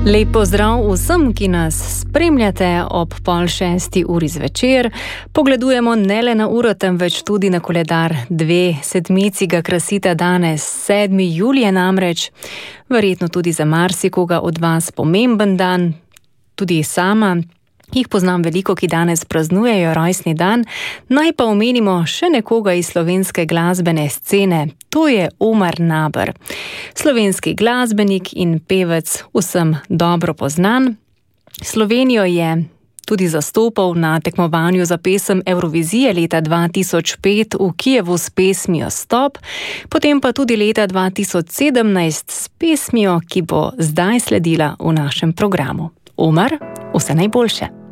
Lep pozdrav vsem, ki nas spremljate ob 5:30 zvečer. Pogledujemo ne le na uro, temveč tudi na koledar. 2 sedmici ga krasita danes, 7. julij namreč. Verjetno tudi za marsikoga od vas pomemben dan. Tudi sama jih poznam veliko, ki danes praznujejo rojstni dan. Naj pa omenimo še nekoga iz slovenske glasbene scene. To je Omar Naber. Slovenski glasbenik in pevec, vsem dobro poznan. Slovenijo je tudi zastopal na tekmovanju za pesem Evrovizije leta 2005 v Kijevu s pesmijo Stop, potem pa tudi leta 2017 s pesmijo, ki bo zdaj sledila v našem programu. Omar, vse najboljše.